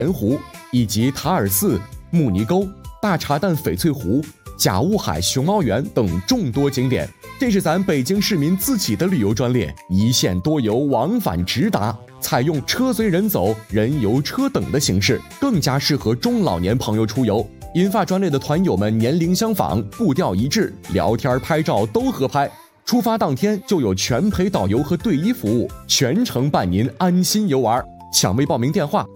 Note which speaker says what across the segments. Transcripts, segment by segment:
Speaker 1: 人湖以及塔尔寺、慕尼沟、大茶蛋翡翠湖、甲雾海熊猫园等众多景点。这是咱北京市民自己的旅游专列，一线多游，往返直达，采用车随人走、人游车等的形式，更加适合中老年朋友出游。银发专列的团友们年龄相仿，步调一致，聊天拍照都合拍。出发当天就有全陪导游和队医服务，全程伴您安心游玩。抢位报名电话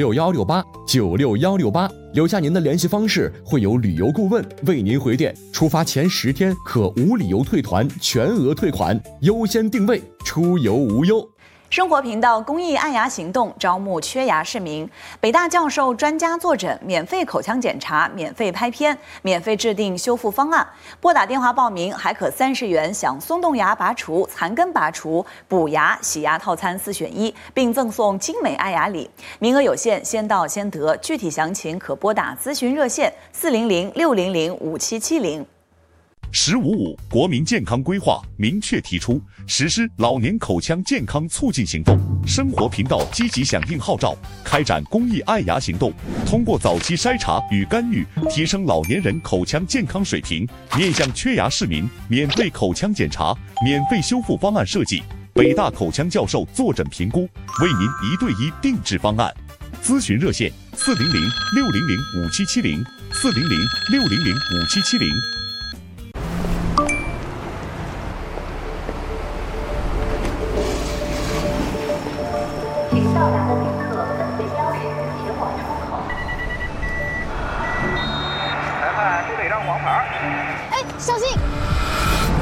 Speaker 1: 96168，留下您的联系方式，会有旅游顾问为您回电。出发前10天可无理由退团，全额退款，优先定位，出游无忧。
Speaker 2: 生活频道公益爱牙行动招募缺牙市民，北大教授专家坐诊，免费口腔检查，免费拍片，免费制定修复方案。拨打电话报名，还可30元享松动牙拔除、残根拔除、补牙、洗牙套餐4选1，并赠送精美爱牙礼。名额有限，先到先得。具体详情可拨打咨询热线400-600-5770。
Speaker 3: “1055”国民健康规划明确提出实施老年口腔健康促进行动。生活频道积极响应号召，开展公益爱牙行动，通过早期筛查与干预，提升老年人口腔健康水平，面向缺牙市民免费口腔检查、免费修复方案设计，北大口腔教授坐诊评估，为您1对1定制方案。咨询热线400-600-5770，400-600-5770。
Speaker 4: 到达的旅客分别标识前往出口。
Speaker 5: 裁判出了一张黄牌。
Speaker 6: 哎，小心！